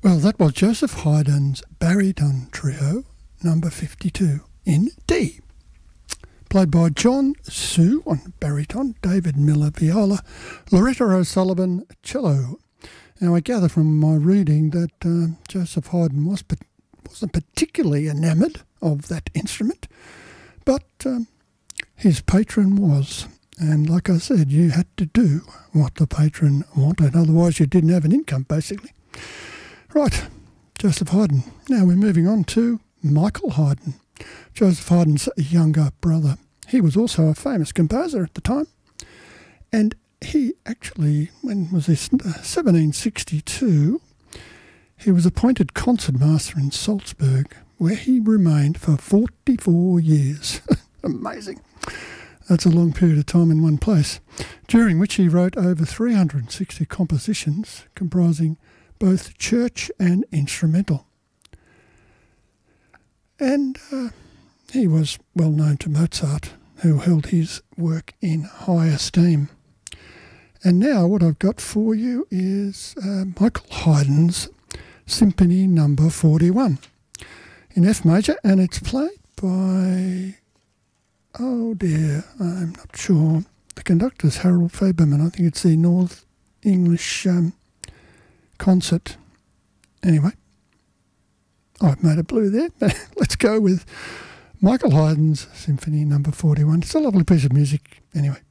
Well, that was Joseph Haydn's Baryton Trio, number 52, in D. Played by John Sue on baryton, David Miller viola, Loretta O'Sullivan cello. Now, I gather from my reading that Joseph Haydn wasn't particularly enamoured of that instrument, but his patron was. And like I said, you had to do what the patron wanted, otherwise you didn't have an income, basically. Right, Joseph Haydn. Now we're moving on to Michael Haydn, Joseph Haydn's younger brother. He was also a famous composer at the time, and he actually, when was this, 1762, he was appointed concertmaster in Salzburg, where he remained for 44 years. Amazing. That's a long period of time in one place, during which he wrote over 360 compositions comprising both church and instrumental. And he was well known to Mozart, who held his work in high esteem. And now what I've got for you is Michael Haydn's Symphony Number 41 in F major, and it's played by, oh dear, I'm not sure. The conductor's Harold Faberman. I think it's the North English concert. Anyway, I've made it blue there. Let's go with Michael Haydn's Symphony Number 41. It's a lovely piece of music anyway.